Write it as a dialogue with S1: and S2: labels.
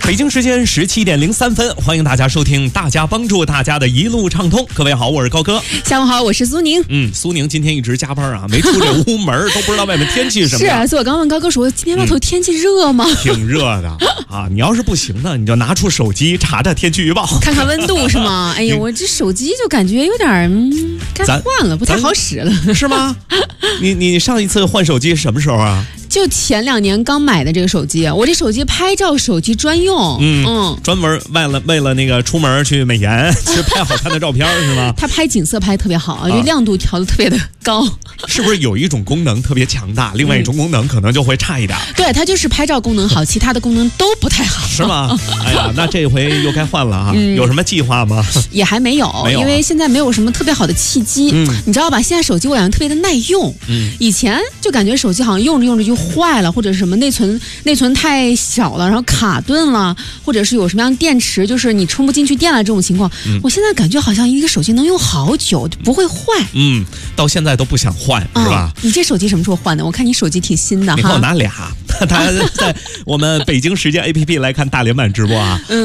S1: 北京时间17:03，欢迎大家收听大家帮助大家的一路畅通。各位好，我是高哥。
S2: 下午好，我是苏宁。
S1: 苏宁今天一直加班啊，没出这屋门，都不知道外面天气什么样。
S2: 是啊，所以我刚问高哥说，今天外头天气热吗？
S1: 挺热的啊！你要是不行呢，你就拿出手机查查天气预报，
S2: 看看温度是吗？哎呀，我这手机就感觉有点该换了，不太好使了，
S1: 是吗？你上一次换手机什么时候啊？
S2: 就前2年刚买的这个手机，我这手机拍照手机专用，
S1: 专门为了那个出门去美颜去拍好看的照片是吗？
S2: 它拍景色拍得特别好，就亮度调得特别的高。
S1: 是不是有一种功能特别强大，另外一种功能可能就会差一点？
S2: 对，它就是拍照功能好，其他的功能都不太好，
S1: 是吗？哎呀，那这回又该换了啊！有什么计划吗？
S2: 也还没有，因为现在没有什么特别好的契机，你知道吧？现在手机我感觉特别的耐用，以前就感觉手机好像用着用着就坏了，或者是什么内存太小了，然后卡顿了，或者是有什么样电池就是你充不进去电了这种情况，我现在感觉好像一个手机能用好久，就不会坏。
S1: 到现在都不想换，是吧？
S2: 你这手机什么时候换的？我看你手机挺新的哈。
S1: 你给我拿俩，他在我们北京时间 APP 来看大连版直播啊。